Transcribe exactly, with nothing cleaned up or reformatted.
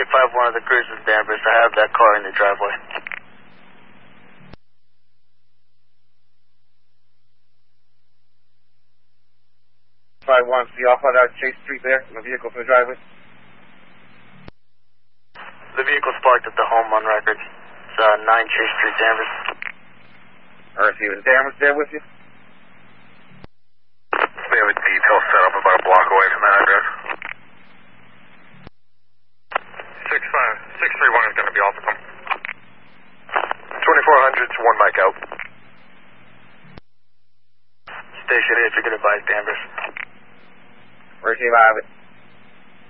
eight five one of the cruisers, Danvers. I have that car in the driveway. five one, see off on that Chase Street there, in the vehicle for the driveway. The vehicle's parked at the home on record. It's uh, nine Chase Street, Danvers. Alright, see, was Danvers there with you? We have a detail set up about a block away from that address. six five, six three one is going to be off of them. twenty-four hundred to one mic out. Station eight, if you're going to advise Danvers. Where's he live?